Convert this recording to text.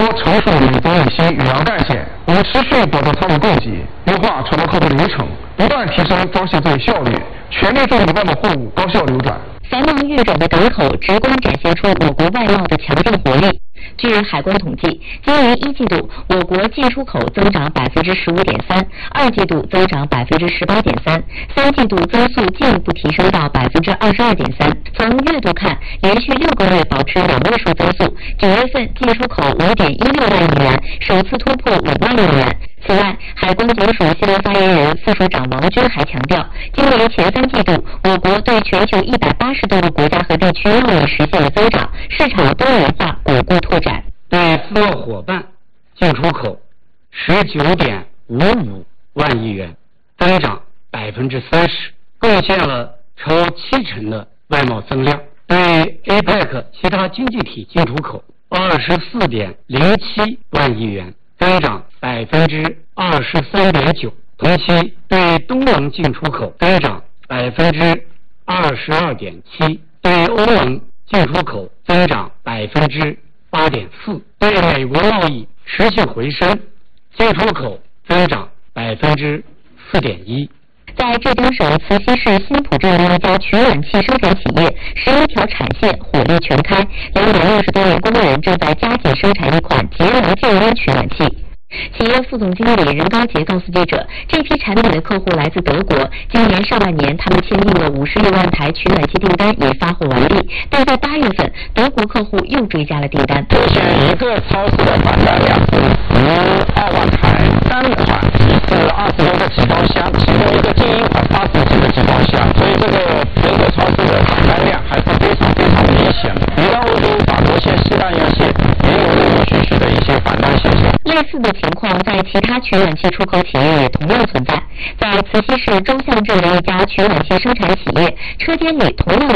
成熟与东引西远洋干线，我们持续保证仓储供给，优化传达客户流程，不断提升装卸作业效率，全力助力外贸货物高效流转。 繁忙运转的港口直观展现出我国外贸的强劲活力。据海关统计，今年一季度我国进出口增长15.3%，二季度增长18.3%，三季度增速进一步提升到22.3%。从月度看，连续6个月保持2位数增速，9月份进出口5.16万亿元，首次突破5万亿元。此外，海关总署新闻发言人副署长王军还强调，今年前3季度，我国对全球180多个国家和地区贸易实现了增长，市场多元化巩固拓展。 对丝贸伙伴进出口19.55万亿元，增长30%，贡献了超70%的外贸增量。对 APEC 其他经济体进出口24.07万亿元，增长23.9%。同期对东盟进出口增长22.7%，对欧盟进出口增长8.4%，对美国贸易持续回升，进出口增长4.1%。 在浙江省慈溪市新浦镇的一家取暖器生产企业，11条产线火力全开，260多名工人正在加紧生产一款节能静音取暖器。企业副总经理任高杰告诉记者，这批产品的客户来自德国，今年上半年他们签订了56万台取暖器订单已发货完毕，但在8月份，德国客户又追加了订单。 目前一个超市的订单量是12万台，3款是20多个集装箱，其中一个静音款80几个集装箱，所以这个德国超市的订单量还是非常明显的。比方欧洲法国线、西班牙线也有陆陆续续的一些反弹现象。 类似的情况在其他取暖器出口企业也同样存在。在慈溪市中巷镇的一家取暖器生产企业，车间里同样